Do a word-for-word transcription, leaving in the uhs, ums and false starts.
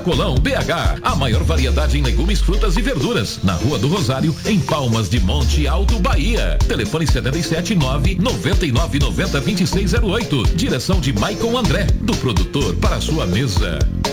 Sacolão, B H. A maior variedade em legumes, frutas e verduras. Na Rua do Rosário, em Palmas de Monte Alto, Bahia. Telefone setenta e sete nove noventa e nove noventa vinte e seis zero oito. Direção de Maicon André, do produtor para a sua mesa.